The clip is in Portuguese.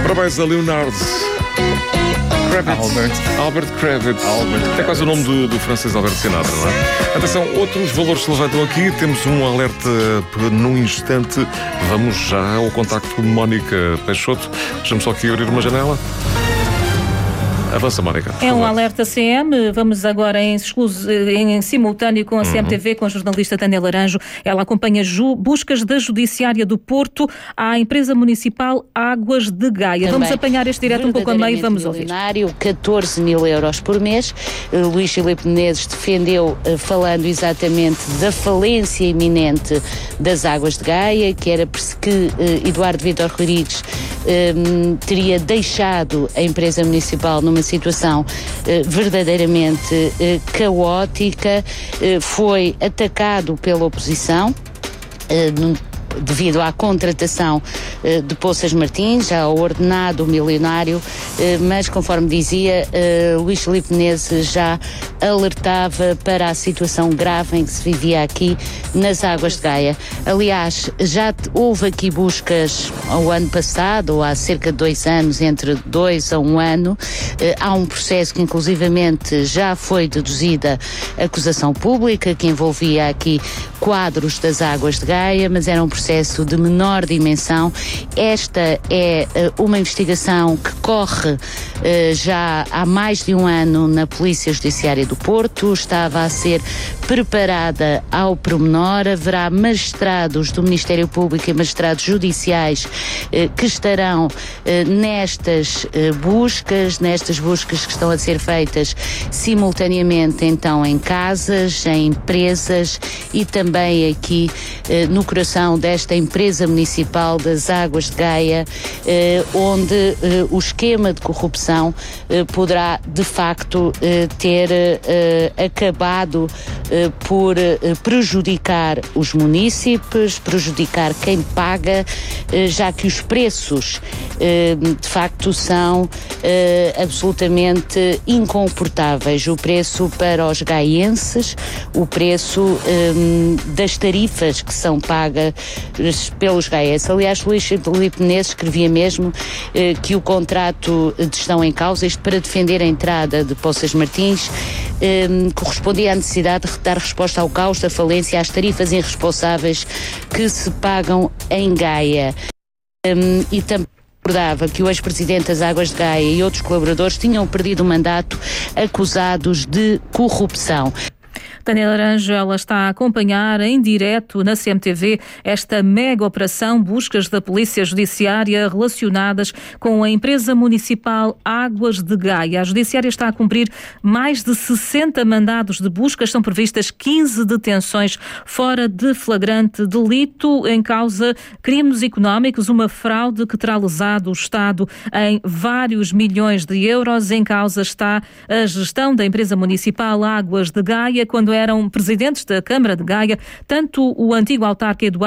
Parabéns a Leonard Kravitz. Albert Kravitz. É quase o nome do francês Alberto Sinatra, não é? Atenção, outros valores se levantam aqui. Temos um alerta num instante. Vamos já ao contacto com Mónica Peixoto. Deixa-me só aqui abrir uma janela. Avança, Mónica. É um alerta CM. Vamos agora em simultâneo com a CMTV, com a jornalista Tânia Laranjo. Ela acompanha buscas da Judiciária do Porto à empresa municipal Águas de Gaia. Também, vamos apanhar este direto um pouco a meio e vamos ouvir. 14 mil euros por mês. Luís Filipe Menezes defendeu, falando exatamente da falência iminente das Águas de Gaia, que era que Eduardo Vítor Rodrigues teria deixado a empresa municipal numa situação verdadeiramente caótica, foi atacado pela oposição devido à contratação de Poças Martins, ao ordenado milionário, mas, conforme dizia, Luís Filipe Menezes já alertava para a situação grave em que se vivia aqui nas Águas de Gaia. Aliás, já houve aqui buscas ao ano passado, ou há cerca de 2 anos, entre 2 a 1 ano. Há um processo que, inclusivamente, já foi deduzida acusação pública, que envolvia aqui quadros das Águas de Gaia, mas era um processo de menor dimensão. Esta é uma investigação que corre já há mais de 1 ano na Polícia Judiciária do Porto, estava a ser preparada ao pormenor. Haverá magistrados do Ministério Público e magistrados judiciais que estarão nestas buscas que estão a ser feitas simultaneamente, então, em casas, em empresas e também aqui no coração desta empresa municipal das Águas de Gaia, onde o esquema de corrupção poderá de facto ter acabado por prejudicar os munícipes, prejudicar quem paga, já que os preços de facto são absolutamente incomportáveis. O preço para os gaienses, o preço das tarifas que são pagas pelos gaienses. Aliás, Luís Filipe Menezes escrevia mesmo que o contrato de gestão em causa, isto para defender a entrada de Poças Martins, correspondia à necessidade de dar resposta ao caos da falência, às tarifas irresponsáveis que se pagam em Gaia. E também recordava que o ex-presidente das Águas de Gaia e outros colaboradores tinham perdido o mandato acusados de corrupção. Tânia Laranjo, ela está a acompanhar em direto na CMTV esta mega operação buscas da Polícia Judiciária relacionadas com a empresa municipal Águas de Gaia. A Judiciária está a cumprir mais de 60 mandados de busca, estão previstas 15 detenções fora de flagrante delito, em causa crimes económicos, uma fraude que terá lesado o Estado em vários milhões de euros. Em causa está a gestão da empresa municipal Águas de Gaia, quando eram presidentes da Câmara de Gaia, tanto o antigo autarca Eduardo